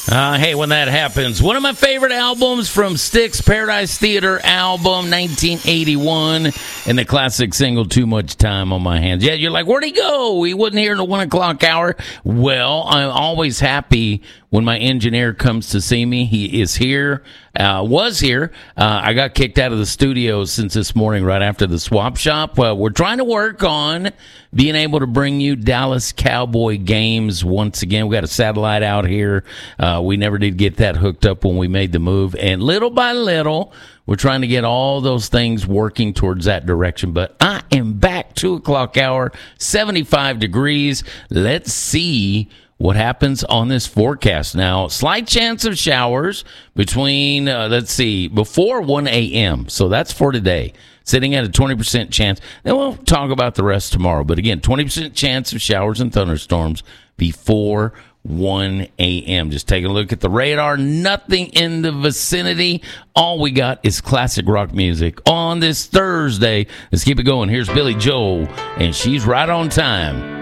Hey, when that happens, one of my favorite albums from Styx, Paradise Theater album, 1981, and the classic single, Too Much Time on My Hands. Yeah, you're like, where'd he go? He wasn't here in the 1 o'clock hour. Well, I'm always happy when my engineer comes to see me. He is here, was here. I got kicked out of the studio since this morning right after the swap shop. We're trying to work on being able to bring you Dallas Cowboy games once again. We got a satellite out here. We never did get that hooked up when we made the move. And little by little, we're trying to get all those things working towards that direction. But I am back, 2 o'clock hour, 75 degrees. Let's see what happens on this forecast. Now, slight chance of showers between, before 1 a.m. So that's for today. Sitting at a 20% chance. Then we'll talk about the rest tomorrow. But again, 20% chance of showers and thunderstorms before 1 a.m. Just take a look at the radar. Nothing in the vicinity. All we got is classic rock music on this Thursday. Let's keep it going. Here's Billy Joel, and she's right on time.